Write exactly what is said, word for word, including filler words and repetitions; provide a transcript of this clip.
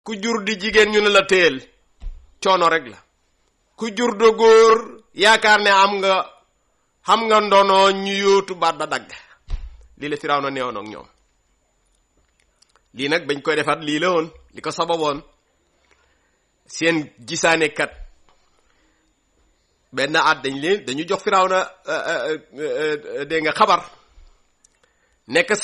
ku jur di jigéen ñu ne la téel coono rek la ku jur do góor yaakaar ne am nga xam nga ndono ñu yóotu baat ba dagg lii la Firawna neewoon ak ñoom lii nag bañ koy defaat lii la woon li ko sababoon seen gisaane kat benn at dañ leen dañu jox Firawna dégg nga xabar nekk